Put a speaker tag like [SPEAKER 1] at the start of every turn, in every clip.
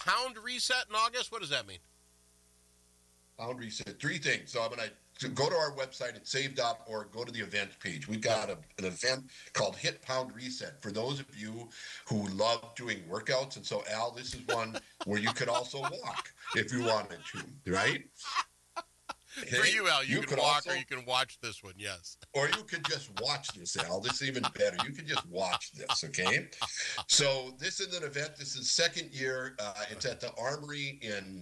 [SPEAKER 1] pound reset in August? What does that mean?
[SPEAKER 2] Pound reset. 3 things. So I'm going to go to our website at save.org, go to the events page. We've got an event called Hit Pound Reset for those of you who love doing workouts. And so, Al, this is one where you could also walk if you wanted to, right?
[SPEAKER 1] Okay. For you, Al, you can walk
[SPEAKER 2] also,
[SPEAKER 1] or you can watch this one, yes.
[SPEAKER 2] Or you could just watch this, Al. This is even better. You could just watch this, okay? So this is an event. This is second year. It's at the Armory in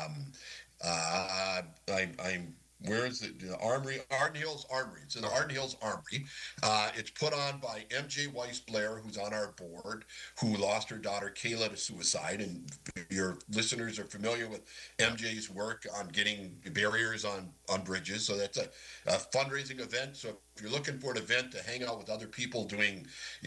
[SPEAKER 2] where is it? The Armory, Arden Hills Armory. It's in the Arden Hills Armory. It's put on by MJ Weiss Blair, who's on our board, who lost her daughter Kayla to suicide. And your listeners are familiar with MJ's work on getting barriers on bridges. So that's a fundraising event. So if you're looking for an event to hang out with other people doing,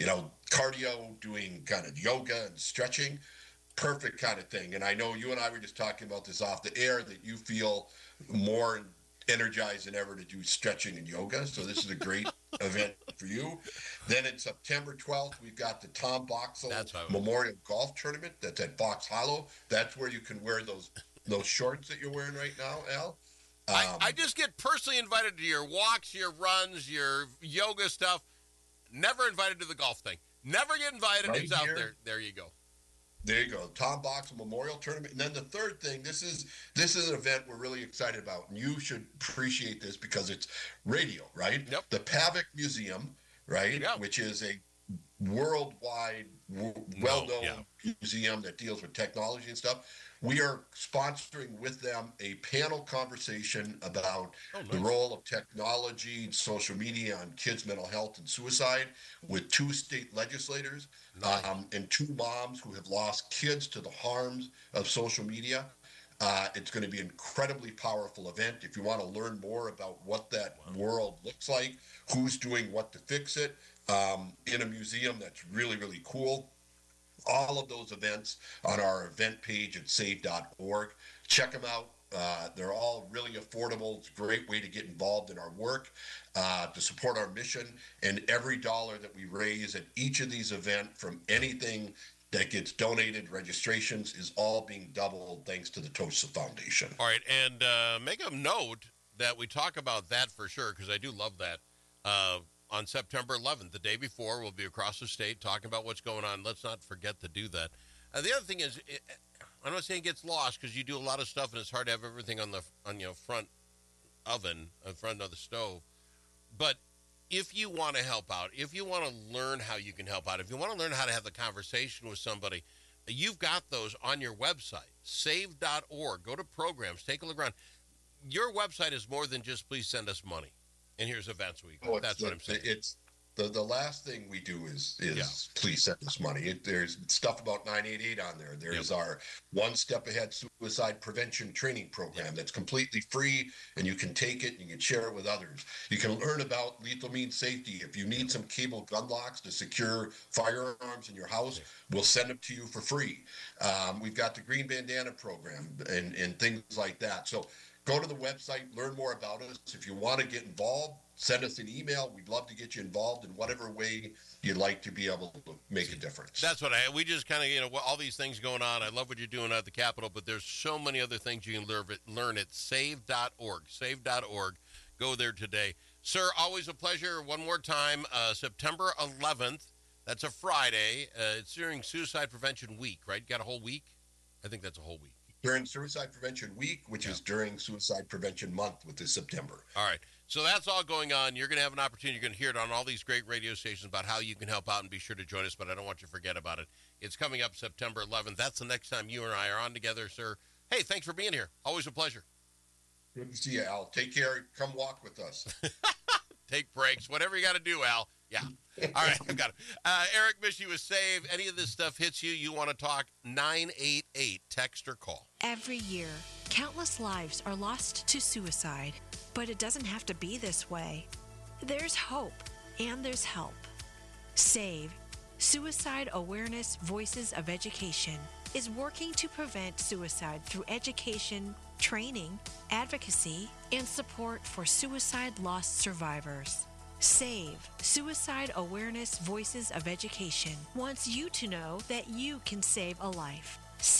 [SPEAKER 2] cardio, doing kind of yoga and stretching, perfect kind of thing. And I know you and I were just talking about this off the air, that you feel more energized than ever to do stretching and yoga. So this is a great event for you. Then in September 12th, we've got the Tom Boxall Memorial Golf Tournament. That's at Box Hollow. That's where you can wear those shorts that you're wearing right now, Al.
[SPEAKER 1] I just get personally invited to your walks, your runs, your yoga stuff. Never invited to the golf thing. Never get invited. Right, it's out there. There you go.
[SPEAKER 2] There you go, Tom Boxall Memorial Tournament. And then the third thing, this is an event we're really excited about, and you should appreciate this because it's radio, right?
[SPEAKER 1] Yep.
[SPEAKER 2] The Pavic Museum, right, yep, which is a worldwide, well-known museum that deals with technology and stuff. We are sponsoring with them a panel conversation about the role of technology and social media on kids' mental health and suicide with 2 state legislators and 2 moms who have lost kids to the harms of social media. It's going to be an incredibly powerful event. If you want to learn more about what that world looks like, who's doing what to fix it, in a museum that's really, really cool. All of those events on our event page at save.org. Check them out. They're all really affordable. It's a great way to get involved in our work, to support our mission. And every dollar that we raise at each of these events, from anything that gets donated, registrations, is all being doubled thanks to the TOSA Foundation.
[SPEAKER 1] All right, and make a note that we talk about that for sure, because I do love that. On September 11th, the day before, we'll be across the state talking about what's going on. Let's not forget to do that. The other thing is, I'm not saying it gets lost because you do a lot of stuff and it's hard to have everything on front oven, in front of the stove. But if you want to help out, if you want to learn how you can help out, if you want to learn how to have the conversation with somebody, you've got those on your website, save.org. Go to programs, take a look around. Your website is more than just please send us money. And here's Events Week. That's what I'm saying.
[SPEAKER 2] It's the last thing we do is please send us money. There's stuff about 988 on there. There's our One Step Ahead Suicide Prevention Training Program that's completely free, and you can take it and you can share it with others. You can learn about lethal means safety. If you need some cable gun locks to secure firearms in your house, we'll send them to you for free. We've got the Green Bandana Program and things like that. So go to the website, learn more about us. If you want to get involved, send us an email. We'd love to get you involved in whatever way you'd like to be able to make a difference.
[SPEAKER 1] That's what we just kind of, all these things going on. I love what you're doing at the Capitol, but there's so many other things you can learn at save.org. Save.org. Go there today. Sir, always a pleasure. One more time, September 11th. That's a Friday. It's during Suicide Prevention Week, right? You got a whole week? I think that's a whole week.
[SPEAKER 2] During Suicide Prevention Week, which is during Suicide Prevention Month, which is September.
[SPEAKER 1] All right. So that's all going on. You're going to have an opportunity. You're going to hear it on all these great radio stations about how you can help out, and be sure to join us, but I don't want you to forget about it. It's coming up September 11th. That's the next time you and I are on together, sir. Hey, thanks for being here. Always a pleasure.
[SPEAKER 2] Good to see you, Al. Take care. Come walk with us.
[SPEAKER 1] Take breaks. Whatever you got to do, Al. Yeah. All right, I've got it. Eric Mishy with Save. Any of this stuff hits you want to talk, 988, text or call.
[SPEAKER 3] Every year, countless lives are lost to suicide, but it doesn't have to be this way. There's hope, and there's help. SAVE, Suicide Awareness Voices of Education, is working to prevent suicide through education, training, advocacy, and support for suicide loss survivors. SAVE, Suicide Awareness Voices of Education, wants you to know that you can save a life.